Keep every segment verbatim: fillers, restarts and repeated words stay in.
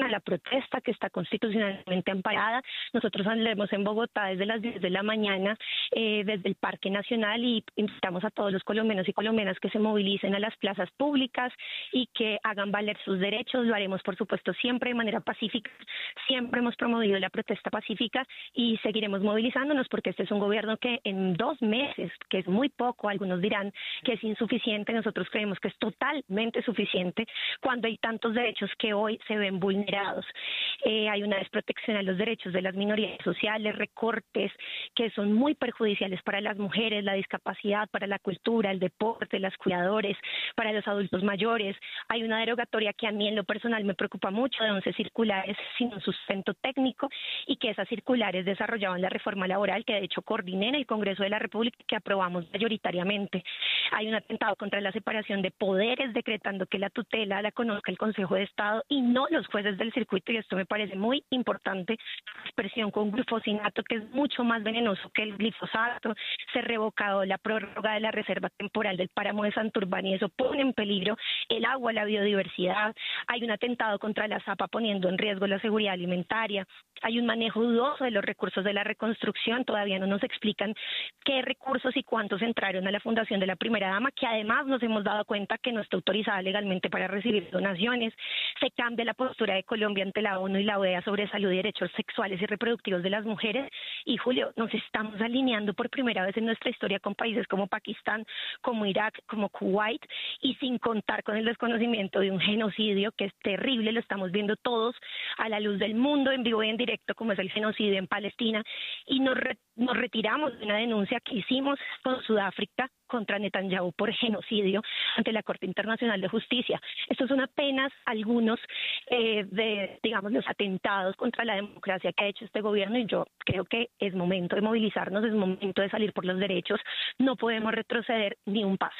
a la protesta, que está constitucionalmente amparada. Nosotros andemos en Bogotá desde las diez de la mañana, eh, desde el Parque Nacional, y invitamos a todos los colombianos y colombianas que se movilicen a las plazas públicas y que hagan valer sus derechos. Lo haremos, por supuesto, siempre de manera pacífica. Siempre hemos promovido la protesta pacífica y seguiremos movilizándonos, porque este es un gobierno que en dos meses, que es muy poco, algunos dirán que es insuficiente, nosotros creemos que es totalmente suficiente cuando hay tantos derechos que hoy se ven vulnerados. Eh, hay una desprotección a los derechos de las minorías sociales, recortes que son muy perjudiciales para las mujeres, la discapacidad, para la cultura, el deporte, las cuidadores, para los adultos mayores. Hay una derogatoria que a mí en lo personal me preocupa mucho, de once circulares sin un sustento técnico, y que esas circulares desarrollaban la reforma laboral que de hecho coordiné en el Congreso de la República, que aprobamos mayoritariamente. Hay un atentado contra la separación de poderes, decretando que la tutela la conozca el Consejo de Estado y no los jueces del circuito, y esto me parece muy importante. Expresión con glufosinato, que es mucho más venenoso que el glifosato. Se ha revocado la prórroga de la reserva temporal del páramo de Santurbán, y eso pone en peligro el agua, la biodiversidad. Hay un atentado contra la zapa, poniendo en riesgo la seguridad alimentaria. Hay un manejo dudoso de los recursos de la reconstrucción. Todavía no nos explican qué recursos y cuántos entraron a la fundación de la primera dama, que además nos hemos dado cuenta que no está autorizada legalmente para recibir donaciones. Se cambia la postura de Colombia ante la ONU y la O E A sobre salud y derechos sexuales y reproductivos de las mujeres. Y Julio, nos estamos alineando por primera vez en nuestra historia con países como Pakistán, como Irak, como Kuwait, y sin contar con el desconocimiento de un genocidio que es terrible. Lo estamos viendo todos a la luz del mundo, en vivo y en directo, como es el genocidio en Palestina, y nos, re nos retiramos de una denuncia que hicimos con Sudáfrica contra Netanyahu por genocidio ante la Corte Internacional de Justicia. Estos son apenas algunos eh, de, digamos, los atentados contra la democracia que ha hecho este gobierno, y yo creo que es momento de movilizarnos, es momento de salir por los derechos. No podemos retroceder ni un paso.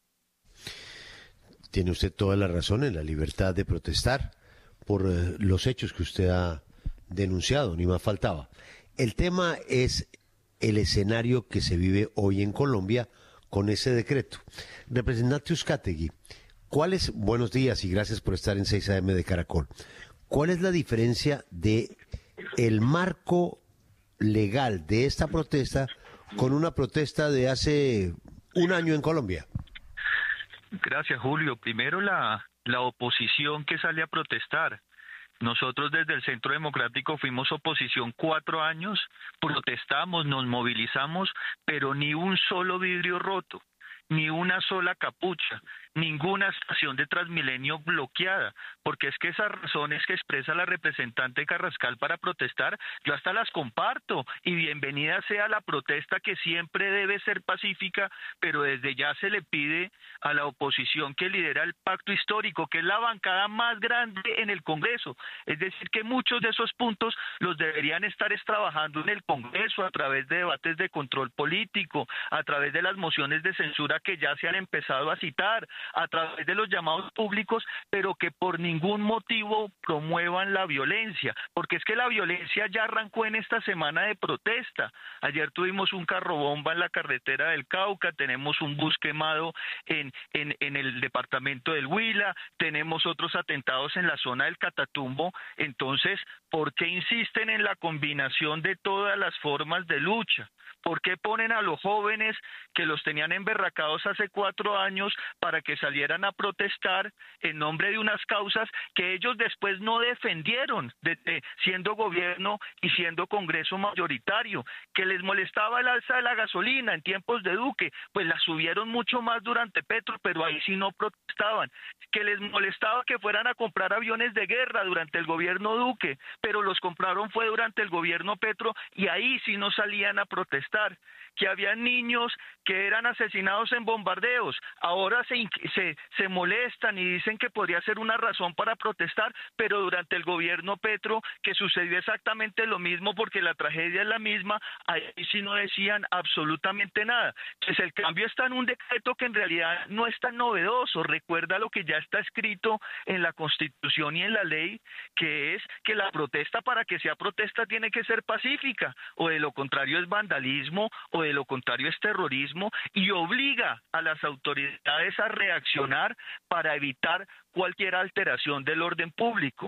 Tiene usted toda la razón en la libertad de protestar por eh, los hechos que usted ha denunciado, ni más faltaba. El tema es el escenario que se vive hoy en Colombia con ese decreto. Representante Uzcategui, ¿cuál es, buenos días y gracias por estar en seis A M de Caracol, cuál es la diferencia de el marco legal de esta protesta con una protesta de hace un año en Colombia? Gracias, Julio. Primero, la, la oposición que sale a protestar. Nosotros desde el Centro Democrático fuimos oposición cuatro años, protestamos, nos movilizamos, pero ni un solo vidrio roto, ni una sola capucha, ninguna estación de Transmilenio bloqueada, porque es que esas razones que expresa la representante Carrascal para protestar, yo hasta las comparto, y bienvenida sea la protesta, que siempre debe ser pacífica, pero desde ya se le pide a la oposición que lidera el pacto histórico, que es la bancada más grande en el Congreso, es decir, que muchos de esos puntos los deberían estar es trabajando en el Congreso a través de debates de control político, a través de las mociones de censura que ya se han empezado a citar, a través de los llamados públicos, pero que por ningún motivo promuevan la violencia, porque es que la violencia ya arrancó en esta semana de protesta. Ayer tuvimos un carro bomba en la carretera del Cauca, tenemos un bus quemado en, en, en el departamento del Huila, tenemos otros atentados en la zona del Catatumbo. Entonces, ¿por qué insisten en la combinación de todas las formas de lucha? ¿Por qué ponen a los jóvenes que los tenían emberracados hace cuatro años para que salieran a protestar en nombre de unas causas que ellos después no defendieron, desde siendo gobierno y siendo Congreso mayoritario? Que les molestaba el alza de la gasolina en tiempos de Duque, pues la subieron mucho más durante Petro, pero ahí sí no protestaban. Que les molestaba que fueran a comprar aviones de guerra durante el gobierno Duque, pero los compraron fue durante el gobierno Petro, y ahí sí no salían a protestar. Que había niños que eran asesinados en bombardeos, ahora se, se, se molestan y dicen que podría ser una razón para protestar, pero durante el gobierno Petro, que sucedió exactamente lo mismo porque la tragedia es la misma, ahí sí no decían absolutamente nada. Entonces el cambio está en un decreto que en realidad no es tan novedoso, recuerda lo que ya está escrito en la Constitución y en la ley, que es que la protesta, para que sea protesta, tiene que ser pacífica, o de lo contrario es vandalismo, o de lo contrario es terrorismo, y obliga a las autoridades a reaccionar para evitar cualquier alteración del orden público.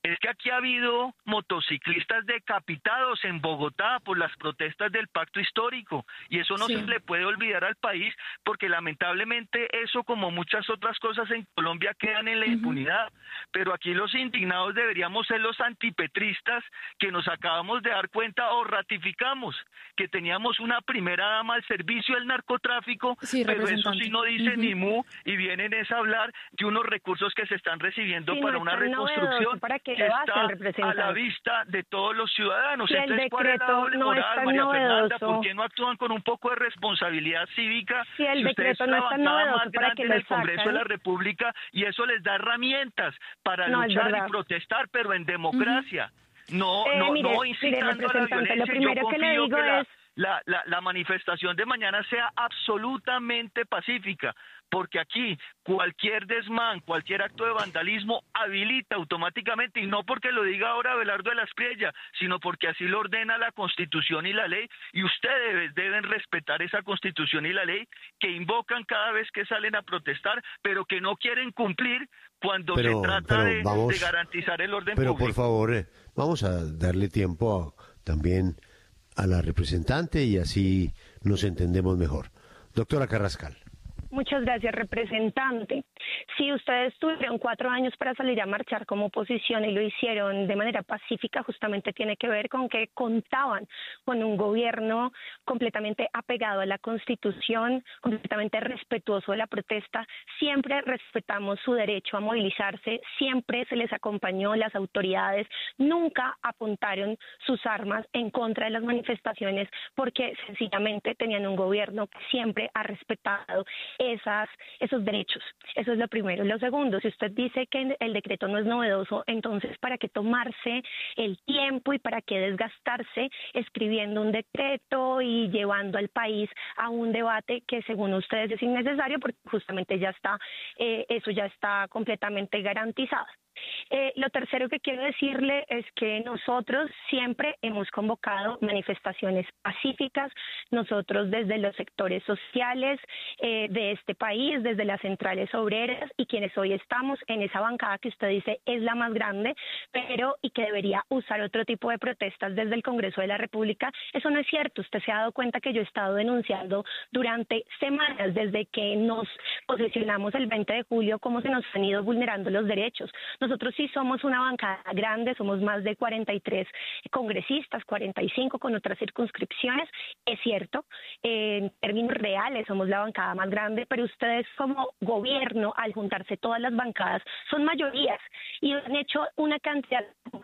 Es que aquí ha habido motociclistas decapitados en Bogotá por las protestas del pacto histórico, y eso no Sí. se le puede olvidar al país, porque lamentablemente eso, como muchas otras cosas en Colombia, quedan en la Ujú. impunidad. Pero aquí los indignados deberíamos ser los antipetristas, que nos acabamos de dar cuenta o ratificamos que teníamos una primera dama al servicio del narcotráfico, Sí, pero eso representante. sí no dice Ujú. ni mu, y vienen es a hablar de unos recursos que se están recibiendo Sí, para no una es tan reconstrucción novedoso, ¿para qué que lo hacen, está a la representante? vista de todos los ciudadanos. Si el Entonces, ¿cuál es la decreto doble no es moral, tan María Fernanda? novedoso. ¿Por qué no actúan con un poco de responsabilidad cívica? Si el ustedes decreto son no la es tan bancada novedoso, más ¿para grande qué en lo el Congreso de la sacan? República, y eso les da herramientas para No, es luchar y verdad. protestar, pero en democracia. No, Eh, no, mire, no mire, incitando a la representante, lo violencia. Y yo primero que le confío digo que la, es- la, la, la manifestación de mañana sea absolutamente pacífica, porque aquí cualquier desmán, cualquier acto de vandalismo habilita automáticamente, y no porque lo diga ahora Abelardo de la Espriella, sino porque así lo ordena la Constitución y la ley, y ustedes deben respetar esa Constitución y la ley que invocan cada vez que salen a protestar, pero que no quieren cumplir cuando Pero- se trata pero de, vamos- de garantizar el orden Pero público. por favor, eh, vamos a darle tiempo a- también a la representante y así nos entendemos mejor. Doctora Carrascal. Muchas gracias, representante. Si ustedes tuvieron cuatro años para salir a marchar como oposición y lo hicieron de manera pacífica, justamente tiene que ver con que contaban con un gobierno completamente apegado a la Constitución, completamente respetuoso de la protesta. Siempre respetamos su derecho a movilizarse, siempre se les acompañó, las autoridades nunca apuntaron sus armas en contra de las manifestaciones, porque sencillamente tenían un gobierno que siempre ha respetado esas, esos derechos. Eso es lo primero. Lo segundo, si usted dice que el decreto no es novedoso, entonces ¿para qué tomarse el tiempo y para qué desgastarse escribiendo un decreto y llevando al país a un debate que según ustedes es innecesario, porque justamente ya está, eh, eso ya está completamente garantizado? Eh, lo tercero que quiero decirle es que nosotros siempre hemos convocado manifestaciones pacíficas, nosotros desde los sectores sociales eh, de este país, desde las centrales obreras, y quienes hoy estamos en esa bancada que usted dice es la más grande, pero y que debería usar otro tipo de protestas desde el Congreso de la República. Eso no es cierto. Usted se ha dado cuenta que yo he estado denunciando durante semanas desde que nos posesionamos el veinte de julio cómo se nos han ido vulnerando los derechos. Nosotros sí somos una bancada grande, somos más de cuarenta y tres congresistas, cuarenta y cinco con otras circunscripciones, es cierto, eh, en términos reales somos la bancada más grande, pero ustedes como gobierno, al juntarse todas las bancadas, son mayorías y han hecho una cantidad de...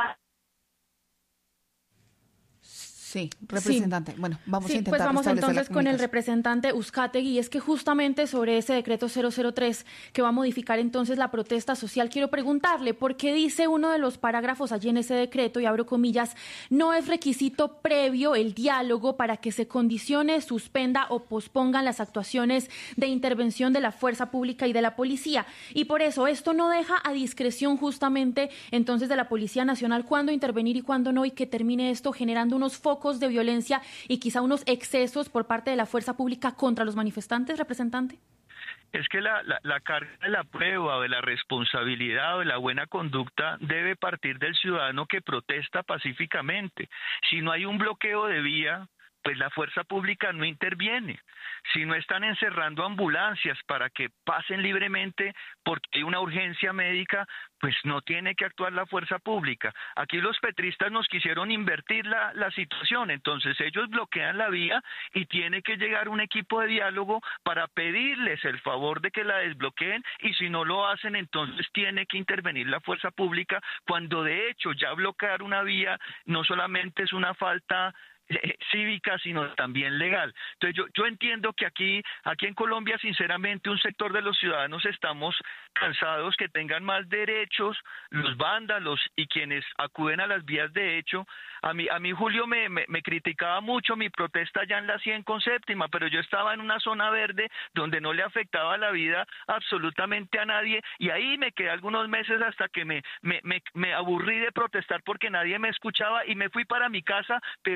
Sí, representante. Sí. Bueno, vamos sí, a intentar pues vamos restablecer entonces la con el comunicación. representante Uzcategui, y es que justamente sobre ese decreto cero cero tres que va a modificar entonces la protesta social, quiero preguntarle por qué dice uno de los parágrafos allí en ese decreto, y abro comillas, no es requisito previo el diálogo para que se condicione, suspenda o pospongan las actuaciones de intervención de la fuerza pública y de la policía, y por eso esto no deja a discreción justamente entonces de la Policía Nacional cuándo intervenir y cuándo no, y que termine esto generando unos focos de violencia y quizá unos excesos por parte de la fuerza pública contra los manifestantes, representante. Es que la, la, la carga de la prueba, de la responsabilidad o de la buena conducta debe partir del ciudadano que protesta pacíficamente. Si no hay un bloqueo de vía, pues la fuerza pública no interviene. Si no están encerrando ambulancias para que pasen libremente porque hay una urgencia médica, pues no tiene que actuar la fuerza pública. Aquí los petristas nos quisieron invertir la, la situación, entonces ellos bloquean la vía y tiene que llegar un equipo de diálogo para pedirles el favor de que la desbloqueen, y si no lo hacen, entonces tiene que intervenir la fuerza pública, cuando de hecho ya bloquear una vía no solamente es una falta Eh, cívica, sino también legal. Entonces yo, yo entiendo que aquí, aquí en Colombia, sinceramente, un sector de los ciudadanos estamos cansados que tengan más derechos los vándalos y quienes acuden a las vías de hecho. A mí, a mí Julio me, me, me criticaba mucho mi protesta allá en la cien con séptima, pero yo estaba en una zona verde donde no le afectaba la vida absolutamente a nadie, y ahí me quedé algunos meses hasta que me, me, me, me aburrí de protestar porque nadie me escuchaba y me fui para mi casa, pero no le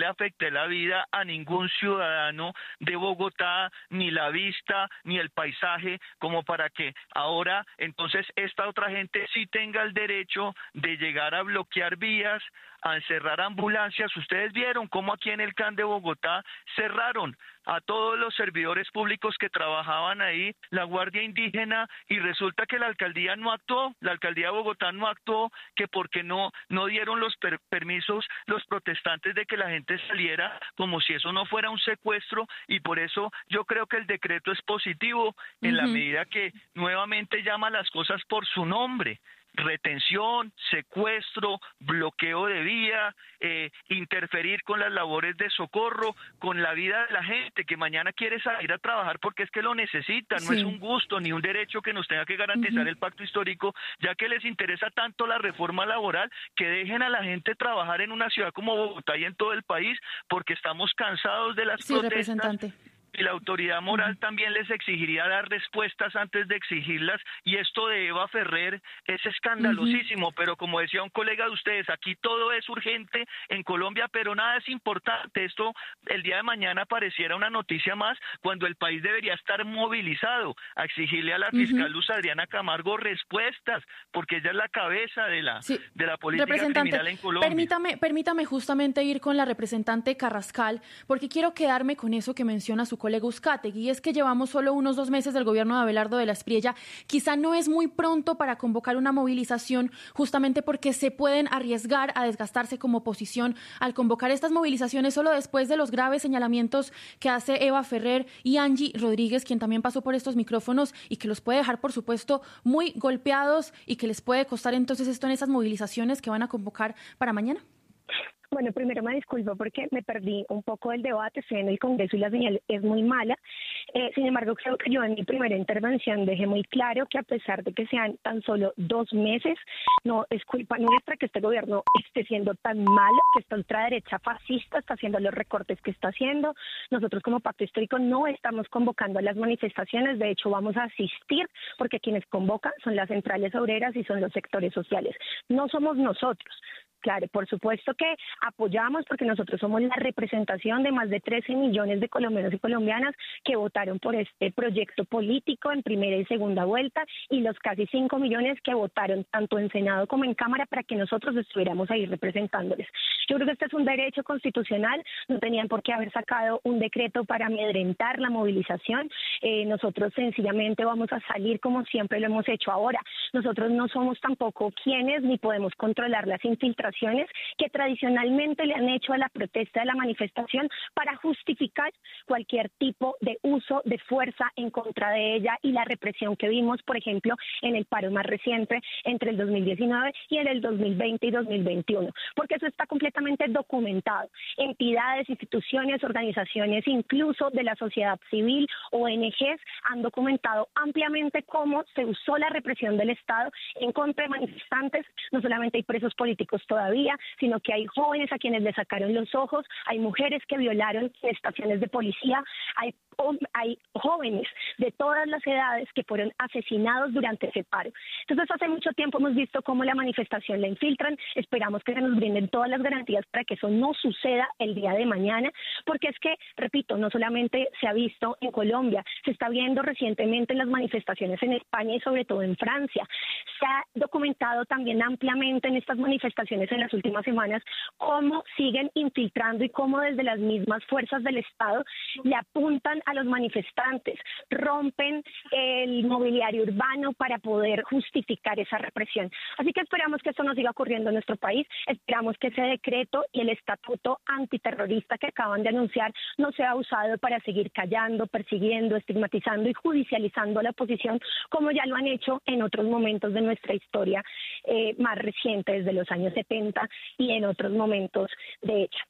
le afecté la vida a ningún ciudadano de Bogotá, ni la vista, ni el paisaje, como para que ahora entonces esta otra gente sí tenga el derecho de llegar a bloquear vías, a encerrar ambulancias. Ustedes vieron cómo aquí en el C A N de Bogotá cerraron a todos los servidores públicos que trabajaban ahí, la Guardia Indígena, y resulta que la alcaldía no actuó, la alcaldía de Bogotá no actuó, que porque no, no dieron los per permisos los protestantes de que la gente saliera, como si eso no fuera un secuestro, y por eso yo creo que el decreto es positivo en uh-huh. la medida que nuevamente llama las cosas por su nombre. Retención, secuestro, bloqueo de vía, eh, interferir con las labores de socorro, con la vida de la gente que mañana quiere salir a trabajar porque es que lo necesita, no sí. es un gusto ni un derecho que nos tenga que garantizar uh-huh. el pacto histórico, ya que les interesa tanto la reforma laboral, que dejen a la gente trabajar en una ciudad como Bogotá y en todo el país, porque estamos cansados de las sí, protestas. Representante. Y la autoridad moral uh-huh. también les exigiría dar respuestas antes de exigirlas, y esto de Eva Ferrer es escandalosísimo, uh-huh. pero como decía un colega de ustedes, aquí todo es urgente en Colombia, pero nada es importante. Esto el día de mañana pareciera una noticia más, cuando el país debería estar movilizado a exigirle a la fiscal uh-huh. Luz Adriana Camargo respuestas, porque ella es la cabeza de la, sí. de la política criminal en Colombia. Permítame, permítame justamente ir con la representante Carrascal, porque quiero quedarme con eso que menciona su colega Uzcategui, y es que llevamos solo unos dos meses del gobierno de Abelardo de la Espriella. Quizá no es muy pronto para convocar una movilización, justamente porque se pueden arriesgar a desgastarse como oposición al convocar estas movilizaciones solo después de los graves señalamientos que hace Eva Ferrer y Angie Rodríguez, quien también pasó por estos micrófonos y que los puede dejar, por supuesto, muy golpeados y que les puede costar entonces esto en esas movilizaciones que van a convocar para mañana. Bueno, primero me disculpo porque me perdí un poco del debate, estoy en el Congreso y la señal es muy mala. Eh, sin embargo, creo que yo en mi primera intervención dejé muy claro que a pesar de que sean tan solo dos meses, no es culpa nuestra que este gobierno esté siendo tan malo, que esta ultraderecha fascista está haciendo los recortes que está haciendo. Nosotros como Pacto Histórico no estamos convocando a las manifestaciones, de hecho vamos a asistir porque quienes convocan son las centrales obreras y son los sectores sociales, no somos nosotros. Claro, por supuesto que apoyamos porque nosotros somos la representación de más de trece millones de colombianos y colombianas que votaron por este proyecto político en primera y segunda vuelta, y los casi cinco millones que votaron tanto en Senado como en Cámara para que nosotros estuviéramos ahí representándoles. Yo creo que este es un derecho constitucional, no tenían por qué haber sacado un decreto para amedrentar la movilización. Eh, nosotros sencillamente vamos a salir como siempre lo hemos hecho. Ahora, nosotros no somos tampoco quienes ni podemos controlar las infiltraciones que tradicionalmente le han hecho a la protesta de la manifestación para justificar cualquier tipo de uso de fuerza en contra de ella y la represión que vimos, por ejemplo, en el paro más reciente entre el dos mil diecinueve y en el dos mil veinte y dos mil veintiuno, porque eso está completamente documentado. Entidades, instituciones, organizaciones, incluso de la sociedad civil, O N Ges, han documentado ampliamente cómo se usó la represión del Estado en contra de manifestantes. No solamente hay presos políticos todavía, sino que hay jóvenes a quienes les sacaron los ojos, hay mujeres que violaron en estaciones de policía, hay, hay jóvenes de todas las edades que fueron asesinados durante ese paro. Entonces, hace mucho tiempo hemos visto cómo la manifestación la infiltran. Esperamos que se nos brinden todas las garantías para que eso no suceda el día de mañana, porque es que, repito, no solamente se ha visto en Colombia, se está viendo recientemente en las manifestaciones en España y sobre todo en Francia. Se ha documentado también ampliamente en estas manifestaciones en las últimas semanas cómo siguen infiltrando y cómo desde las mismas fuerzas del Estado le apuntan a los manifestantes, rompen el mobiliario urbano para poder justificar esa represión. Así que esperamos que esto no siga ocurriendo en nuestro país, esperamos que ese decreto y el estatuto antiterrorista que acaban de anunciar no sea usado para seguir callando, persiguiendo, estigmatizando y judicializando a la oposición, como ya lo han hecho en otros momentos de nuestra historia eh, más reciente, desde los años setenta y en otros momentos de hecho.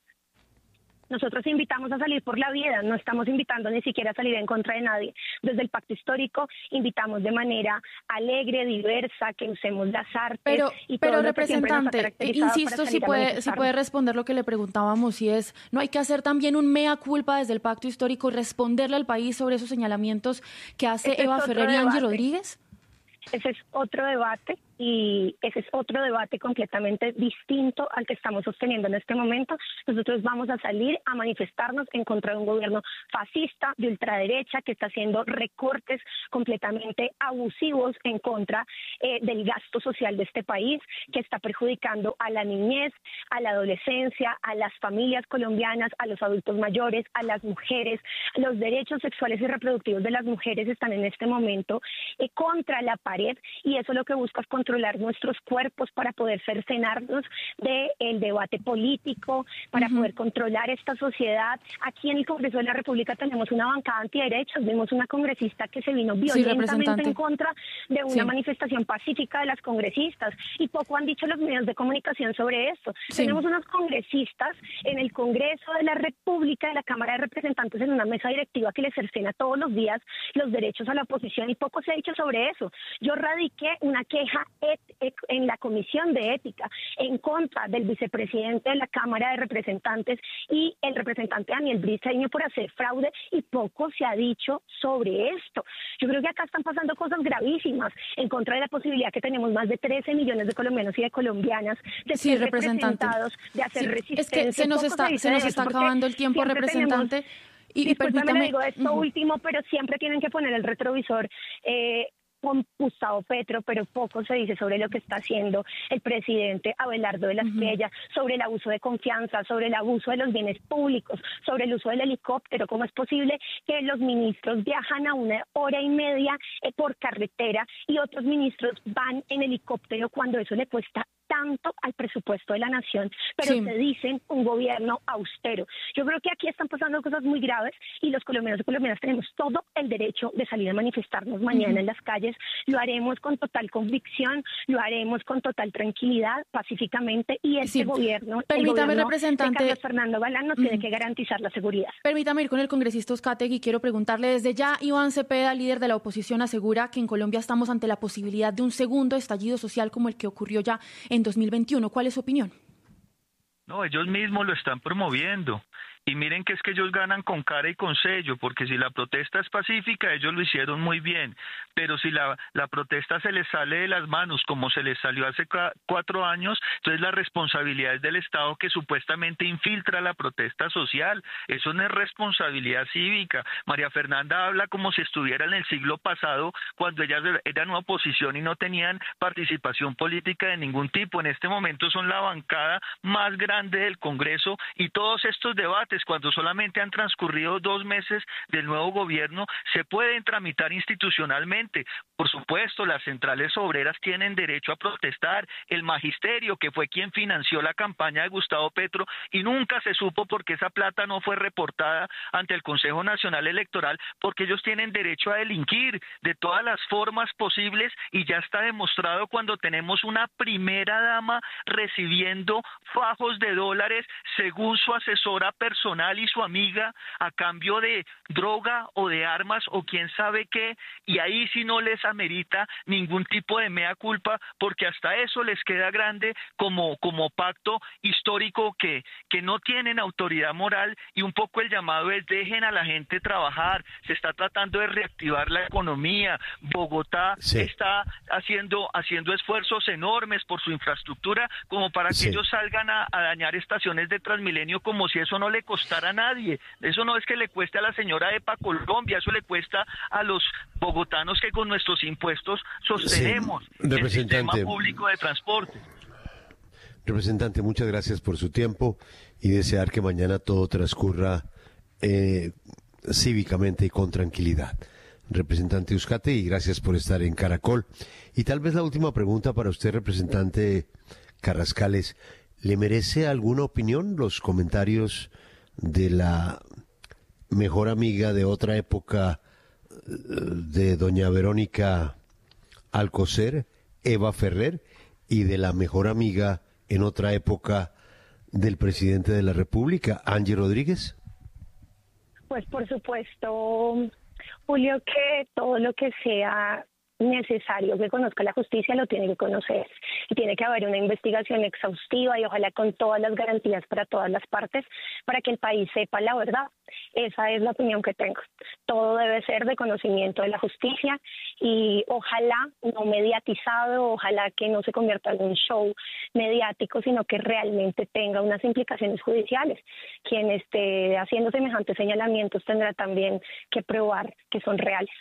Nosotros invitamos a salir por la vida, no estamos invitando ni siquiera a salir en contra de nadie. Desde el Pacto Histórico invitamos de manera alegre, diversa, que usemos las artes. Pero, y pero todo representante, insisto, si puede, si puede responder lo que le preguntábamos, y es, ¿no hay que hacer también un mea culpa desde el Pacto Histórico y responderle al país sobre esos señalamientos que hace Ese Eva Ferrer y Angie Rodríguez? Ese es otro debate y ese es otro debate completamente distinto al que estamos sosteniendo en este momento. Nosotros vamos a salir a manifestarnos en contra de un gobierno fascista, de ultraderecha, que está haciendo recortes completamente abusivos en contra eh, del gasto social de este país, que está perjudicando a la niñez, a la adolescencia, a las familias colombianas, a los adultos mayores, a las mujeres. Los derechos sexuales y reproductivos de las mujeres están en este momento eh, contra la pared, y eso lo que busca es controlar nuestros cuerpos para poder cercenarnos del debate político, para uh-huh. poder controlar esta sociedad. Aquí en el Congreso de la República tenemos una bancada antiderechos, vimos una congresista que se vino violentamente sí, en contra de una sí. manifestación pacífica de las congresistas, y poco han dicho los medios de comunicación sobre esto. Sí. Tenemos unos congresistas en el Congreso de la República, de la Cámara de Representantes, en una mesa directiva que les cercena todos los días los derechos a la oposición, y poco se ha dicho sobre eso. Yo radiqué una queja et, et, en la Comisión de Ética en contra del vicepresidente de la Cámara de Representantes y el representante Daniel Briceño por hacer fraude, y poco se ha dicho sobre esto. Yo creo que acá están pasando cosas gravísimas en contra de la posibilidad que tenemos más de trece millones de colombianos y de colombianas de sí, ser representados, de hacer sí, resistencia. Es que se nos está, se, se nos está acabando el tiempo, representante. Tenemos, y, y permítame, le digo esto uh-huh. último, pero siempre tienen que poner el retrovisor eh, con Gustavo Petro, pero poco se dice sobre lo que está haciendo el presidente Abelardo de la Espriella, uh-huh. sobre el abuso de confianza, sobre el abuso de los bienes públicos, sobre el uso del helicóptero. ¿Cómo es posible que los ministros viajan a una hora y media eh, por carretera y otros ministros van en helicóptero cuando eso le cuesta tanto al presupuesto de la nación, pero sí. se dicen un gobierno austero? Yo creo que aquí están pasando cosas muy graves, y los colombianos y colombianas tenemos todo el derecho de salir a manifestarnos mañana uh-huh. en las calles. Lo haremos con total convicción, lo haremos con total tranquilidad, pacíficamente, y este sí. gobierno, Permítame, el gobierno representante, de Carlos Fernando Galán nos uh-huh. tiene que garantizar la seguridad. Permítame ir con el congresista Uzcategui. Quiero preguntarle, desde ya Iván Cepeda, líder de la oposición, asegura que en Colombia estamos ante la posibilidad de un segundo estallido social como el que ocurrió ya en dos mil veintiuno. ¿Cuál es su opinión? No, ellos mismos lo están promoviendo. Y miren que es que ellos ganan con cara y con sello, porque si la protesta es pacífica, ellos lo hicieron muy bien, pero si la, la protesta se les sale de las manos, como se les salió hace cuatro años, entonces la responsabilidad es del Estado, que supuestamente infiltra la protesta social. Eso no es responsabilidad cívica. María Fernanda habla como si estuviera en el siglo pasado, cuando ellas eran una oposición y no tenían participación política de ningún tipo. En este momento son la bancada más grande del Congreso, y todos estos debates, cuando solamente han transcurrido dos meses del nuevo gobierno, se pueden tramitar institucionalmente. Por supuesto, las centrales obreras tienen derecho a protestar, el magisterio, que fue quien financió la campaña de Gustavo Petro, y nunca se supo por qué esa plata no fue reportada ante el Consejo Nacional Electoral, porque ellos tienen derecho a delinquir de todas las formas posibles, y ya está demostrado cuando tenemos una primera dama recibiendo fajos de dólares según su asesora personal y su amiga, a cambio de droga o de armas o quién sabe qué, y ahí sí no les amerita ningún tipo de mea culpa, porque hasta eso les queda grande como, como pacto histórico que, que no tienen autoridad moral. Y un poco el llamado es: dejen a la gente trabajar. Se está tratando de reactivar la economía. Bogotá sí. está haciendo, haciendo esfuerzos enormes por su infraestructura, como para sí. que ellos salgan a, a dañar estaciones de Transmilenio como si eso no le costar a nadie. Eso no es que le cueste a la señora EPA Colombia, eso le cuesta a los bogotanos que con nuestros impuestos sostenemos sí, el sistema público de transporte. Representante, muchas gracias por su tiempo, y desear que mañana todo transcurra eh, cívicamente y con tranquilidad. Representante Uzcategui, gracias por estar en Caracol. Y tal vez la última pregunta para usted, representante Carrascales: ¿le merece alguna opinión los comentarios de la mejor amiga de otra época de doña Verónica Alcocer, Eva Ferrer, y de la mejor amiga en otra época del presidente de la República, Angie Rodríguez? Pues por supuesto, Julio, que todo lo que sea necesario que conozca la justicia, lo tiene que conocer. Y tiene que haber una investigación exhaustiva y ojalá con todas las garantías para todas las partes, para que el país sepa la verdad. Esa es la opinión que tengo. Todo debe ser de conocimiento de la justicia y ojalá no mediatizado, ojalá que no se convierta en un show mediático, sino que realmente tenga unas implicaciones judiciales. Quien esté haciendo semejantes señalamientos tendrá también que probar que son reales.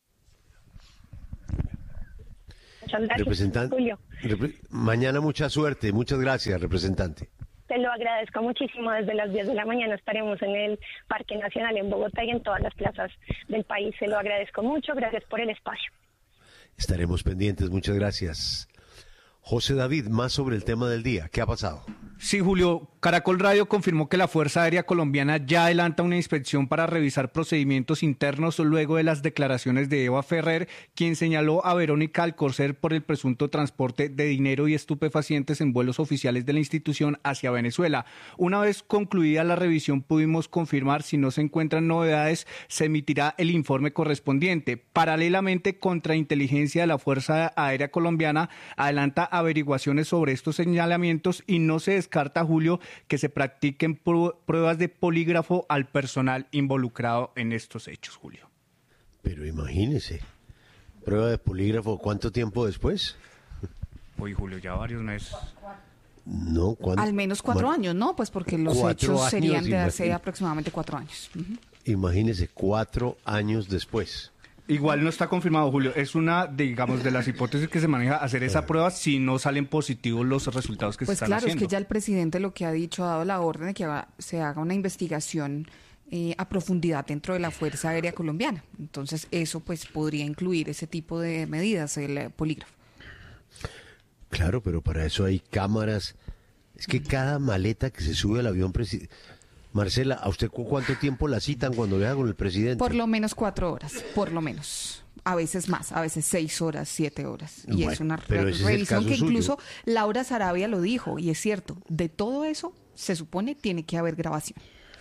Muchas gracias, representante, Julio. Repre- mañana mucha suerte, muchas gracias, representante. Te lo agradezco muchísimo. Desde las diez de la mañana estaremos en el Parque Nacional en Bogotá y en todas las plazas del país. Se lo agradezco mucho. Gracias por el espacio. Estaremos pendientes, muchas gracias. José David, más sobre el tema del día. ¿Qué ha pasado? Sí, Julio, Caracol Radio confirmó que la Fuerza Aérea Colombiana ya adelanta una inspección para revisar procedimientos internos luego de las declaraciones de Eva Ferrer, quien señaló a Verónica Alcocer por el presunto transporte de dinero y estupefacientes en vuelos oficiales de la institución hacia Venezuela. Una vez concluida la revisión, pudimos confirmar si no se encuentran novedades, se emitirá el informe correspondiente. Paralelamente, Contrainteligencia de la Fuerza Aérea Colombiana adelanta averiguaciones sobre estos señalamientos y no se descarta, Julio, que se practiquen pruebas de polígrafo al personal involucrado en estos hechos, Julio. Pero imagínese, prueba de polígrafo, ¿cuánto tiempo después? Uy, Julio, ya varios meses. No, ¿cuánto? Al menos cuatro bueno, años, ¿no? Pues porque los hechos años, serían de hace imagínese. aproximadamente cuatro años. Uh-huh. Imagínese, cuatro años después. Igual no está confirmado, Julio. Es una, digamos, de las hipótesis que se maneja hacer esa prueba si no salen positivos los resultados que Pues se están claro, haciendo. es que ya el presidente lo que ha dicho, ha dado la orden de que haga- se haga una investigación eh, a profundidad dentro de la Fuerza Aérea Colombiana. Entonces eso pues podría incluir ese tipo de medidas, el eh, polígrafo. Claro, pero para eso hay cámaras. Es que cada maleta que se sube al avión presidencial... Marcela, ¿a usted cu- cuánto tiempo la citan cuando viaja con el presidente? Por lo menos cuatro horas, por lo menos. A veces más, a veces seis horas, siete horas. Y Bueno, es una pero re- ese es el revisión caso que incluso suyo. Laura Sarabia lo dijo, y es cierto, de todo eso se supone tiene que haber grabación.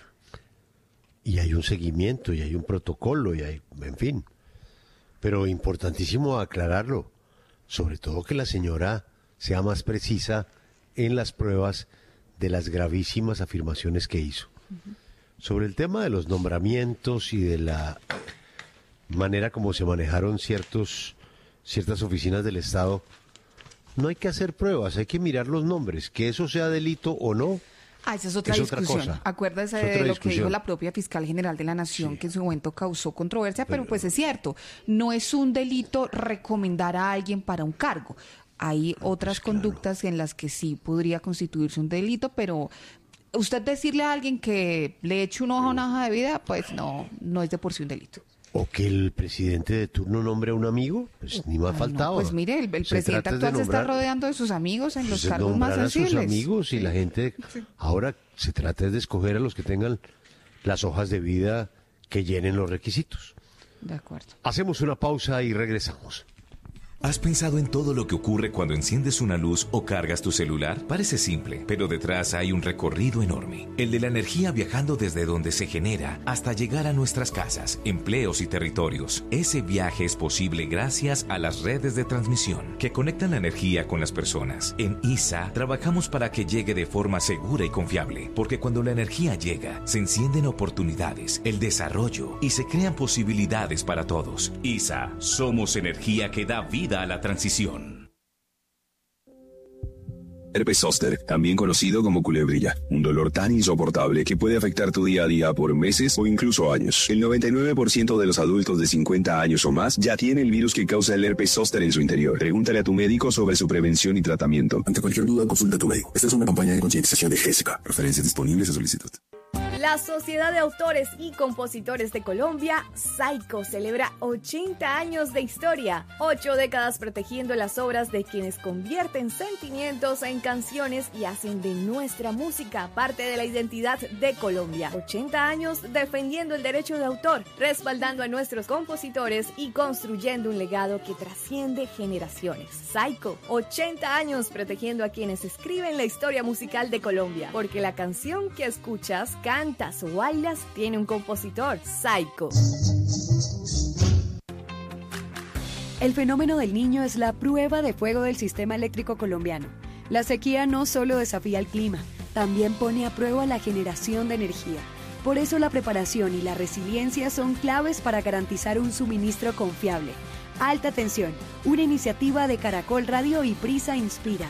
Y hay un seguimiento, y hay un protocolo, y hay, en fin. Pero importantísimo aclararlo, sobre todo que la señora sea más precisa en las pruebas de las gravísimas afirmaciones que hizo. Uh-huh. Sobre el tema de los nombramientos y de la manera como se manejaron ciertos ciertas oficinas del Estado, no hay que hacer pruebas, hay que mirar los nombres, que eso sea delito o no. Ah, esa es otra es otra discusión. cosa. Acuérdese Es otra de lo discusión. que dijo la propia fiscal general de la Nación, Sí. que en su momento causó controversia, pero, Pero- pues es cierto, no es un delito recomendar a alguien para un cargo. Hay otras claro. conductas en las que sí podría constituirse un delito, pero usted decirle a alguien que le eche una hoja a una hoja de vida, pues no, no es de por sí un delito. O que el presidente de turno nombre a un amigo, pues ni más Ay, no, faltaba. pues mire, el, el Se presidente trata de actual se está nombrar- rodeando de sus amigos en los pues, cargos más nombrar a sus sensibles. amigos y la gente. Ahora se trata de escoger a los que tengan las hojas de vida que llenen los requisitos. De acuerdo. Hacemos una pausa y regresamos. ¿Has pensado en todo lo que ocurre cuando enciendes una luz o cargas tu celular? Parece simple, pero detrás hay un recorrido enorme. El de la energía viajando desde donde se genera hasta llegar a nuestras casas, empleos y territorios. Ese viaje es posible gracias a las redes de transmisión que conectan la energía con las personas. En I S A trabajamos para que llegue de forma segura y confiable, porque cuando la energía llega, se encienden oportunidades, el desarrollo y se crean posibilidades para todos. I S A, somos energía que da vida a la transición. Herpes zóster, también conocido como culebrilla, un dolor tan insoportable que puede afectar tu día a día por meses o incluso años. El noventa y nueve por ciento de los adultos de cincuenta años o más ya tiene el virus que causa el herpes zóster en su interior. Pregúntale a tu médico sobre su prevención y tratamiento. Ante cualquier duda, consulta a tu médico. Esta es una campaña de concientización de Jessica. Referencias disponibles a solicitud. La Sociedad de Autores y Compositores de Colombia, SAICO, celebra ochenta años de historia, ocho décadas protegiendo las obras de quienes convierten sentimientos en canciones y hacen de nuestra música parte de la identidad de Colombia. ochenta años defendiendo el derecho de autor, respaldando a nuestros compositores y construyendo un legado que trasciende generaciones. SAICO, ochenta años protegiendo a quienes escriben la historia musical de Colombia, porque la canción que escuchas, cantas o bailas tiene un compositor. SAICO. El fenómeno del Niño es la prueba de fuego del sistema eléctrico colombiano. La sequía no solo desafía el clima, también pone a prueba la generación de energía. Por eso la preparación y la resiliencia son claves para garantizar un suministro confiable. Alta Tensión, una iniciativa de Caracol Radio y Prisa Inspira.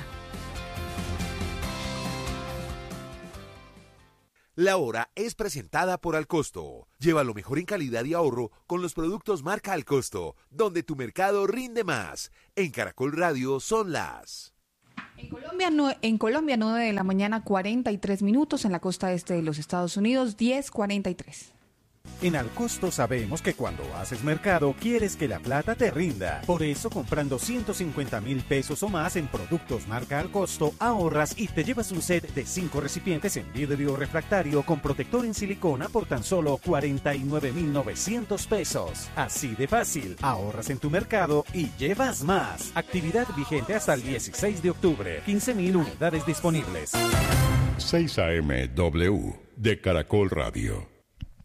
La Hora es presentada por Alcosto. Lleva lo mejor en calidad y ahorro con los productos marca Alcosto, donde tu mercado rinde más. En Caracol Radio son las... En Colombia, no, en Colombia, nueve de la mañana, cuarenta y tres minutos. En la costa este de los Estados Unidos, diez cuarenta y tres. En Alcosto sabemos que cuando haces mercado quieres que la plata te rinda. Por eso, comprando ciento cincuenta mil pesos o más en productos marca Alcosto, ahorras y te llevas un set de cinco recipientes en vidrio refractario con protector en silicona por tan solo cuarenta y nueve mil novecientos pesos. Así de fácil, ahorras en tu mercado y llevas más. Actividad vigente hasta el dieciséis de octubre. quince mil unidades disponibles. seis A M W de Caracol Radio.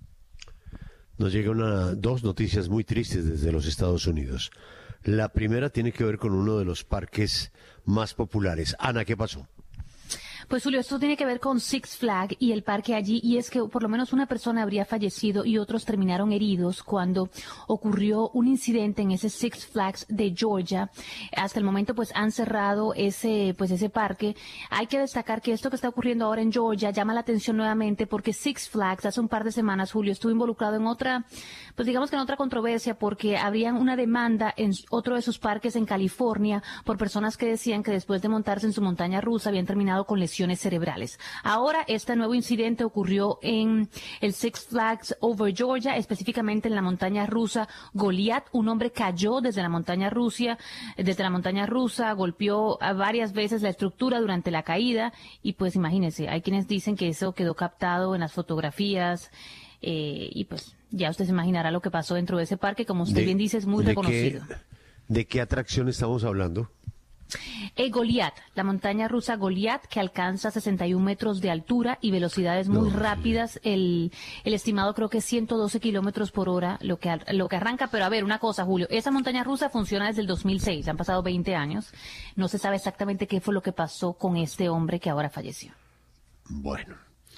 Nos llegan una, dos noticias muy tristes desde los Estados Unidos. La primera tiene que ver con uno de los parques más populares. Ana, ¿qué pasó? Pues Julio, esto tiene que ver con Six Flags y el parque allí, y es que por lo menos una persona habría fallecido y otros terminaron heridos cuando ocurrió un incidente en ese Six Flags de Georgia. Hasta el momento pues han cerrado ese pues ese parque. Hay que destacar que esto que está ocurriendo ahora en Georgia llama la atención nuevamente porque Six Flags hace un par de semanas, Julio, estuvo involucrado en otra, pues digamos que en otra controversia porque habrían una demanda en otro de sus parques en California por personas que decían que después de montarse en su montaña rusa habían terminado con lesiones cerebrales. Ahora, este nuevo incidente ocurrió en el Six Flags Over Georgia, específicamente en la montaña rusa Goliath. Un hombre cayó desde la montaña rusa, desde la montaña rusa, golpeó a varias veces la estructura durante la caída y pues imagínense, hay quienes dicen que eso quedó captado en las fotografías eh, y pues ya usted se imaginará lo que pasó dentro de ese parque, como usted de, bien dice, es muy de reconocido. Qué, ¿De qué atracción estamos hablando? Eh, Goliath, la montaña rusa Goliath, que alcanza sesenta y un metros de altura y velocidades muy no, rápidas. El, el estimado creo que es ciento doce kilómetros por hora lo que, lo que arranca. Pero a ver, una cosa, Julio, esa montaña rusa funciona desde el dos mil seis, han pasado veinte años. No se sabe exactamente qué fue lo que pasó con este hombre que ahora falleció. Bueno,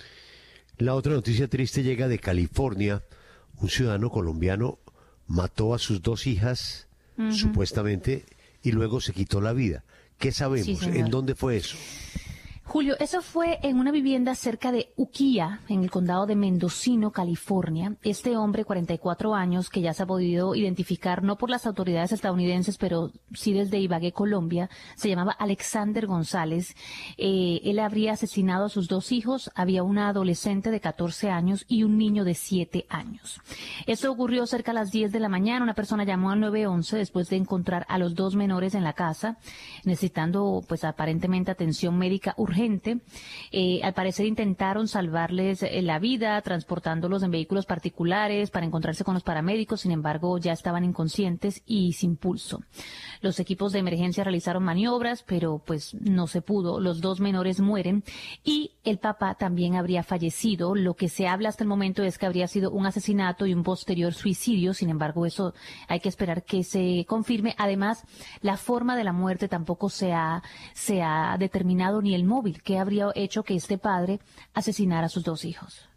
la otra noticia triste llega de California. Un ciudadano colombiano mató a sus dos hijas, uh-huh. supuestamente, y luego se quitó la vida. ¿Qué sabemos? Sí, ¿en dónde fue eso? Julio, eso fue en una vivienda cerca de Ukiah, en el condado de Mendocino, California. Este hombre, cuarenta y cuatro años, que ya se ha podido identificar no por las autoridades estadounidenses, pero sí desde Ibagué, Colombia, se llamaba Alexander González. Eh, él habría asesinado a sus dos hijos, había una adolescente de catorce años y un niño de siete años. Eso ocurrió cerca a las diez de la mañana. Una persona llamó al nueve once después de encontrar a los dos menores en la casa, necesitando, pues, aparentemente atención médica urgente. Eh, al parecer intentaron salvarles eh, la vida transportándolos en vehículos particulares para encontrarse con los paramédicos, sin embargo ya estaban inconscientes y sin pulso. Los equipos de emergencia realizaron maniobras, pero pues no se pudo. Los dos menores mueren y el papá también habría fallecido. Lo que se habla hasta el momento es que habría sido un asesinato y un posterior suicidio, sin embargo eso hay que esperar que se confirme. Además, la forma de la muerte tampoco se ha, se ha determinado ni el móvil. ¿Qué habría hecho que este padre asesinara a sus dos hijos?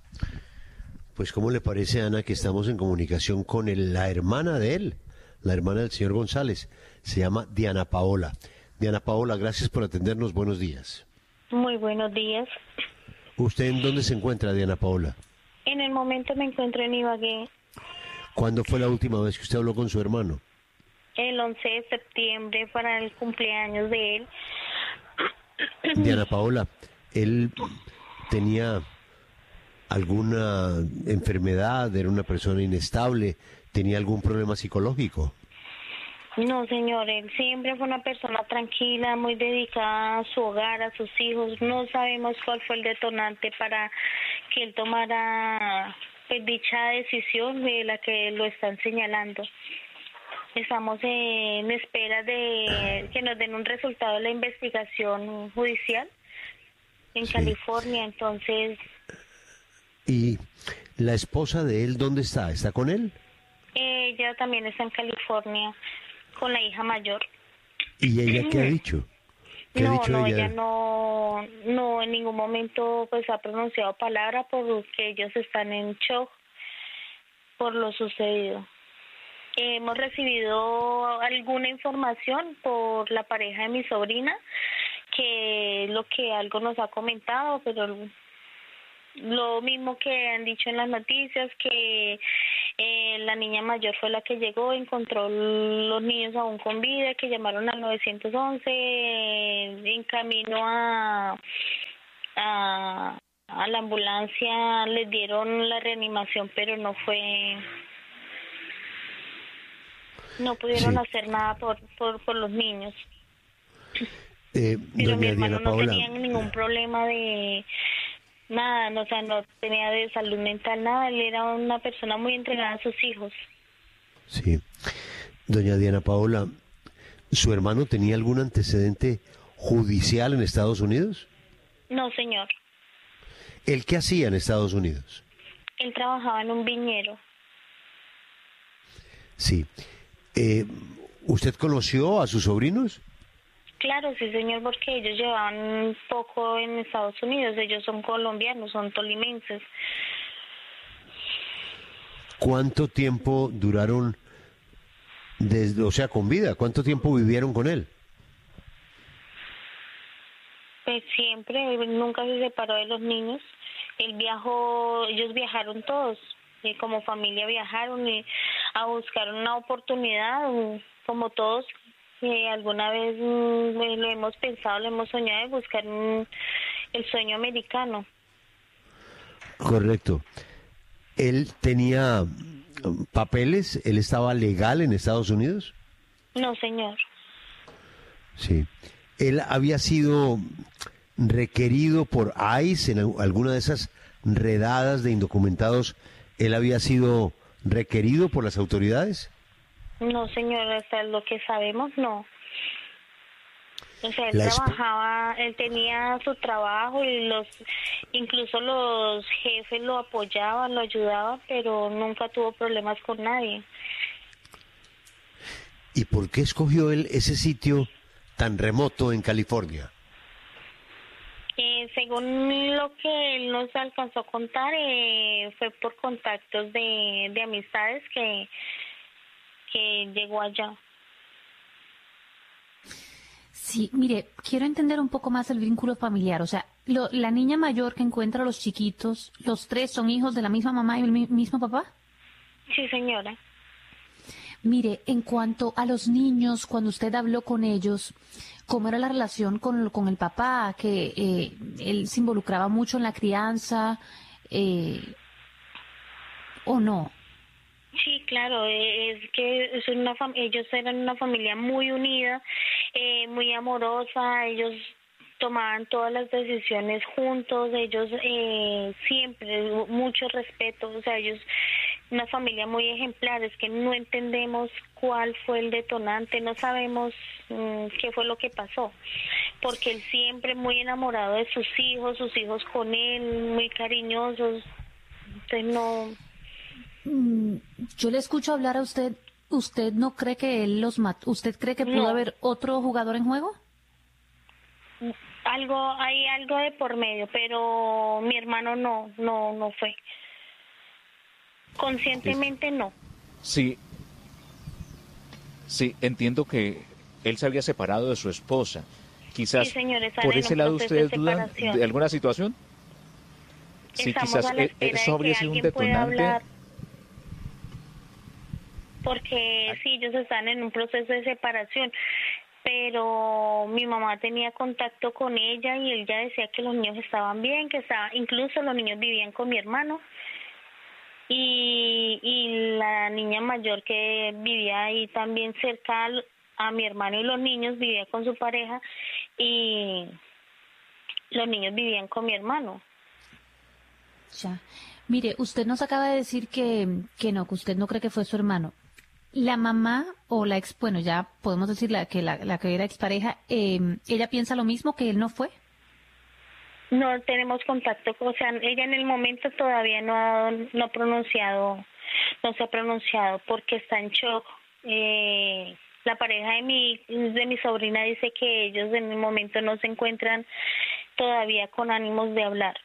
Pues, ¿cómo le parece, Ana, que estamos en comunicación con el, la hermana de él, la hermana del señor González? Se llama Diana Paola. Diana Paola, gracias por atendernos. Buenos días. Muy buenos días. ¿Usted en dónde se encuentra, Diana Paola? En el momento me encuentro en Ibagué. ¿Cuándo fue la última vez que usted habló con su hermano? El once de septiembre, para el cumpleaños de él. Diana Paola, ¿él tenía alguna enfermedad? ¿Era una persona inestable? ¿Tenía algún problema psicológico? No, señor, él siempre fue una persona tranquila, muy dedicada a su hogar, a sus hijos. No sabemos cuál fue el detonante para que él tomara pues, dicha decisión de la que lo están señalando. Estamos en espera de que nos den un resultado de la investigación judicial en sí. California, entonces... ¿Y la esposa de él dónde está? ¿Está con él? Ella también está en California. con la hija mayor. ¿Y ella qué ha dicho? ¿Qué no, ha dicho no, ella? ella no, no en ningún momento pues ha pronunciado palabra porque ellos están en shock por lo sucedido. Hemos recibido alguna información por la pareja de mi sobrina, que es lo que algo nos ha comentado, pero lo mismo que han dicho en las noticias, que eh, la niña mayor fue la que llegó, encontró los niños aún con vida, que llamaron al nueve once, eh, en camino a, a, a la ambulancia les dieron la reanimación, pero no fue... No pudieron sí. hacer nada por, por, por los niños. Eh, Pero mi hermano Diana no Paola. tenía ningún problema de nada, no, o sea, no tenía de salud mental, nada. Él era una persona muy entregada a sus hijos. Sí. Doña Diana Paola, ¿su hermano tenía algún antecedente judicial en Estados Unidos? No, señor. ¿El qué hacía en Estados Unidos? Él trabajaba en un viñedo. Sí. Eh, ¿Usted conoció a sus sobrinos? Claro, sí, señor, porque ellos llevaban poco en Estados Unidos. Ellos son colombianos, son tolimenses. ¿Cuánto tiempo duraron, desde, o sea, con vida? ¿Cuánto tiempo vivieron con él? Pues siempre, nunca se separó de los niños. Él viajó, ellos viajaron todos. Y como familia viajaron y a buscar una oportunidad, como todos, eh, alguna vez mm, lo hemos pensado, lo hemos soñado de buscar mm, el sueño americano. Correcto. ¿Él tenía papeles? ¿Él estaba legal en Estados Unidos? No, señor. Sí. ¿Él había sido requerido por ICE en alguna de esas redadas de indocumentados? ¿Él había sido requerido por las autoridades? No, señor, hasta lo que sabemos, no. O sea, él La trabajaba, él tenía su trabajo y los, incluso los jefes lo apoyaban, lo ayudaban, pero nunca tuvo problemas con nadie. ¿Y por qué escogió él ese sitio tan remoto en California? Eh, según lo que él nos alcanzó a contar, eh, fue por contactos de, de amistades que, que llegó allá. Sí, mire, quiero entender un poco más el vínculo familiar. O sea, lo, la niña mayor que encuentra a los chiquitos, ¿los tres son hijos de la misma mamá y el mi, mismo papá? Sí, señora. Mire, en cuanto a los niños, cuando usted habló con ellos, ¿cómo era la relación con, con el papá? ¿Que eh, él se involucraba mucho en la crianza eh, o no? Sí, claro, es que es una fam- ellos eran una familia muy unida, eh, muy amorosa, ellos tomaban todas las decisiones juntos, ellos eh, siempre, mucho respeto, o sea, ellos, una familia muy ejemplar, es que no entendemos cuál fue el detonante, no sabemos mmm, qué fue lo que pasó, porque él siempre muy enamorado de sus hijos, sus hijos con él, muy cariñosos, entonces no... Yo le escucho hablar a usted, ¿usted no cree que él los mató? ¿Usted cree que pudo No. haber otro jugador en juego? Algo, hay algo de por medio, pero mi hermano no, no, no fue. Conscientemente no. Sí, sí, entiendo que él se había separado de su esposa. Quizás Sí, señor, están por en ese un lado proceso de ustedes dudan separación. de alguna situación. Sí, Estamos quizás a la eh, espera eso de habría que sido un alguien pueda detonante. hablar. Porque sí, ellos están en un proceso de separación, pero mi mamá tenía contacto con ella y él ya decía que los niños estaban bien, que estaba, incluso los niños vivían con mi hermano y, y la niña mayor que vivía ahí también cerca al- a mi hermano y los niños vivía con su pareja y los niños vivían con mi hermano. Ya. Mire, usted nos acaba de decir que, que no, que usted no cree que fue su hermano. La mamá o la ex, bueno, ya podemos decir la que la, la que era expareja, eh, ¿ella piensa lo mismo, que él no fue? No tenemos contacto, o sea, ella en el momento todavía no ha, no ha pronunciado, no se ha pronunciado porque está en shock. Eh, La pareja de mi, de mi sobrina dice que ellos en el momento no se encuentran todavía con ánimos de hablar.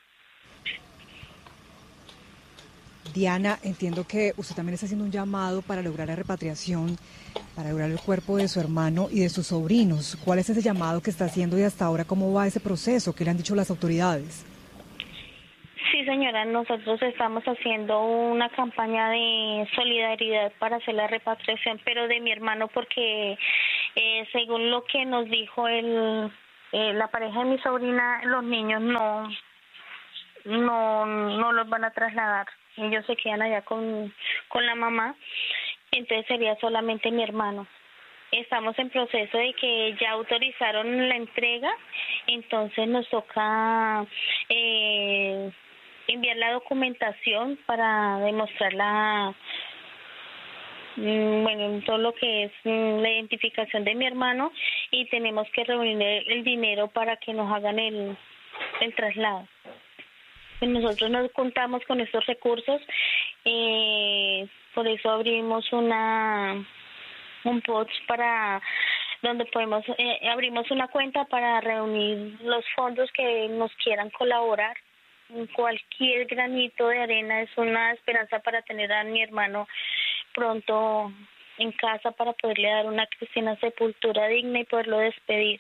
Diana, entiendo que usted también está haciendo un llamado para lograr la repatriación, para lograr el cuerpo de su hermano y de sus sobrinos. ¿Cuál es ese llamado que está haciendo y hasta ahora cómo va ese proceso? ¿Qué le han dicho las autoridades? Sí, señora, nosotros estamos haciendo una campaña de solidaridad para hacer la repatriación, pero de mi hermano, porque eh, según lo que nos dijo el, eh, la pareja de mi sobrina, los niños no, no, no los van a trasladar. Ellos se quedan allá con, con la mamá, entonces sería solamente mi hermano. Estamos en proceso de que ya autorizaron la entrega, entonces nos toca eh, enviar la documentación para demostrar la, bueno, todo lo que es la identificación de mi hermano, y tenemos que reunir el dinero para que nos hagan el, el traslado. Nosotros no contamos con estos recursos, eh, por eso abrimos una un post para donde podemos eh, abrimos una cuenta para reunir los fondos que nos quieran colaborar. Cualquier granito de arena es una esperanza para tener a mi hermano pronto en casa, para poderle dar una cristiana sepultura digna y poderlo despedir.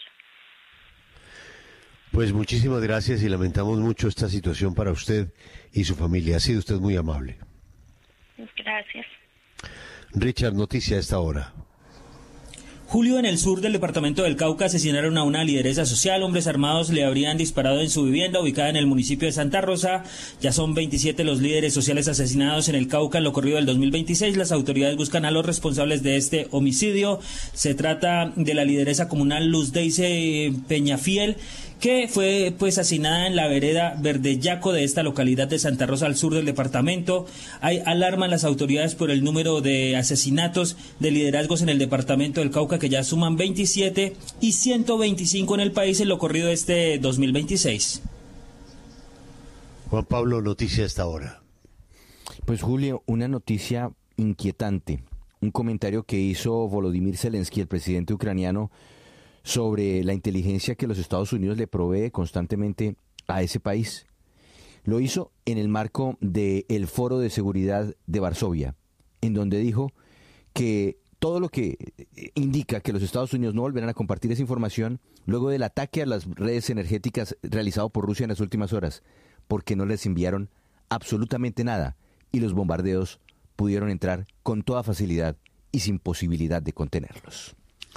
Pues muchísimas gracias y lamentamos mucho esta situación para usted y su familia. Ha sido usted muy amable. Gracias. Richard, noticia a esta hora. Julio, en el sur del departamento del Cauca asesinaron a una lideresa social. Hombres armados le habrían disparado en su vivienda ubicada en el municipio de Santa Rosa. Ya son veintisiete los líderes sociales asesinados en el Cauca en lo corrido del dos mil veintiséis. Las autoridades buscan a los responsables de este homicidio. Se trata de la lideresa comunal Luz Deise Peñafiel, que fue pues asesinada en la vereda Verdeyaco de esta localidad de Santa Rosa, al sur del departamento. Hay alarma en las autoridades por el número de asesinatos de liderazgos en el departamento del Cauca, que ya suman veintisiete y ciento veinticinco en el país en lo corrido de este dos mil veintiséis. Juan Pablo, noticia a esta hora. Pues Julio, una noticia inquietante. Un comentario que hizo Volodymyr Zelensky, el presidente ucraniano, sobre la inteligencia que los Estados Unidos le provee constantemente a ese país. Lo hizo en el marco del Foro de Seguridad de Varsovia, en donde dijo que todo lo que indica que los Estados Unidos no volverán a compartir esa información luego del ataque a las redes energéticas realizado por Rusia en las últimas horas, porque no les enviaron absolutamente nada y los bombardeos pudieron entrar con toda facilidad y sin posibilidad de contenerlos.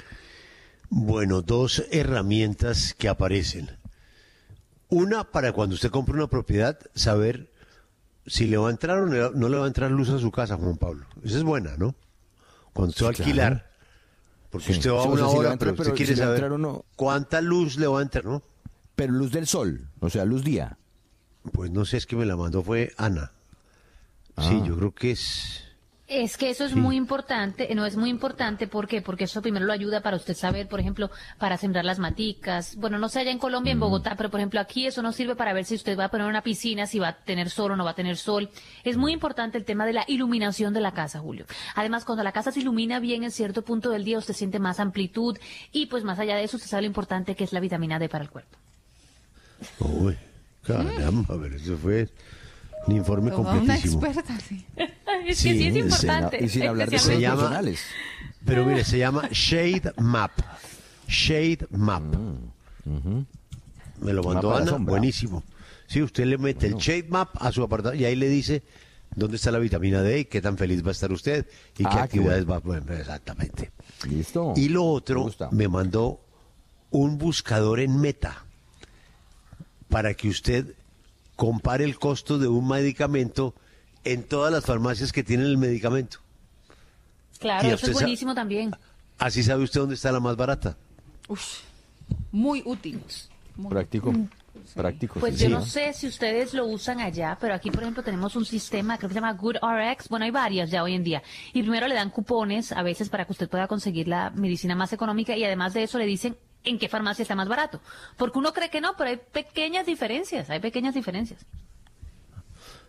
Bueno, dos herramientas que aparecen. Una, para cuando usted compre una propiedad, saber si le va a entrar o no le va a entrar luz a su casa, Juan Pablo. Esa es buena, ¿no? Cuando usted va a alquilar. Claro. Porque sí, usted va a una hora, si pero usted pero quiere si saber no. cuánta luz le va a entrar, ¿no? Pero luz del sol, o sea, luz día. Pues no sé, es que me la mandó fue Ana. Ah. Sí, yo creo que es... Es que eso es sí. muy importante, no es muy importante, ¿por qué? Porque eso primero lo ayuda para usted saber, por ejemplo, para sembrar las maticas, bueno, no sé allá en Colombia, mm. en Bogotá, pero por ejemplo aquí eso nos sirve para ver si usted va a poner una piscina, si va a tener sol o no va a tener sol. Es muy importante el tema de la iluminación de la casa, Julio. Además, cuando la casa se ilumina bien en cierto punto del día, usted siente más amplitud y pues más allá de eso, usted sabe lo importante que es la vitamina D para el cuerpo. Uy, caramba, a ver, eso fue... un informe Como completísimo. Una experta, sí. Es sí, que sí es importante. Se, y sin hablar de se llama, personales. Pero mire, se llama Shade Map. Shade Map. Mm, uh-huh. Me lo mandó Ana, buenísimo. Sí, usted le mete bueno. el Shade Map a su apartado y ahí le dice dónde está la vitamina D y qué tan feliz va a estar usted y ah, qué actividades qué bueno. va a poner. Exactamente. Listo. Y lo otro, me, me mandó un buscador en Meta para que usted compare el costo de un medicamento en todas las farmacias que tienen el medicamento. Claro, eso es buenísimo sabe, también. Así sabe usted dónde está la más barata. Uf, muy útil. Muy práctico. Útil. Práctico. Pues sí, yo sí. no sé si ustedes lo usan allá, pero aquí, por ejemplo, tenemos un sistema, creo que se llama GoodRx. Bueno, hay varias ya hoy en día. Y primero le dan cupones a veces para que usted pueda conseguir la medicina más económica y además de eso le dicen en qué farmacia está más barato. Porque uno cree que no, pero hay pequeñas diferencias, hay pequeñas diferencias.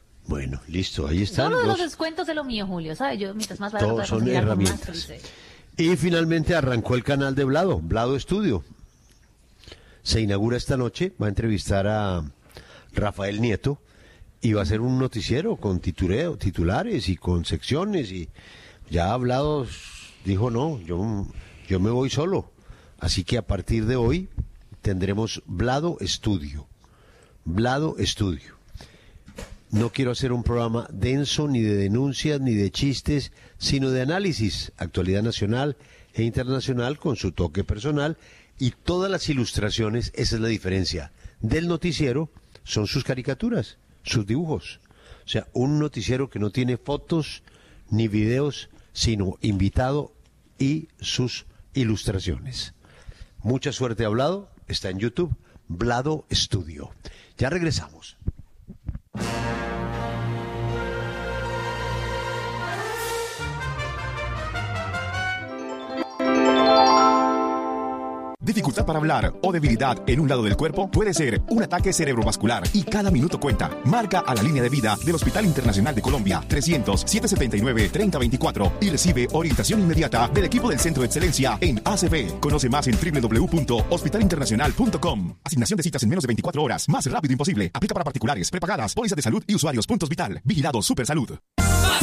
Bueno, listo, ahí están. Todos los descuentos de lo mío, Julio, ¿sabes? Yo, mientras más barato todos son herramientas. Y finalmente arrancó el canal de Blado, Blado Estudio. Se inaugura esta noche, va a entrevistar a Rafael Nieto y va a ser un noticiero con titureo, titulares y con secciones. Y ya Blado dijo, no, yo, yo me voy solo. Así que a partir de hoy tendremos Blado Estudio. Blado Estudio. No quiero hacer un programa denso, ni de denuncias, ni de chistes, sino de análisis, actualidad nacional e internacional con su toque personal y todas las ilustraciones. Esa es la diferencia del noticiero, son sus caricaturas, sus dibujos. O sea, un noticiero que no tiene fotos ni videos, sino invitado y sus ilustraciones. Mucha suerte, Blado, está en YouTube, Blado Estudio. Ya regresamos. Dificultad para hablar o debilidad en un lado del cuerpo puede ser un ataque cerebrovascular y cada minuto cuenta. Marca a la línea de vida del Hospital Internacional de Colombia trescientos, setecientos setenta y nueve, treinta veinticuatro y recibe orientación inmediata del equipo del Centro de Excelencia en A C P. Conoce más en doble u doble u doble u punto hospital internacional punto com. Asignación de citas en menos de veinticuatro horas. Más rápido imposible. Aplica para particulares, prepagadas, pólizas de salud y usuarios. Puntos Vital. Vigilado Supersalud.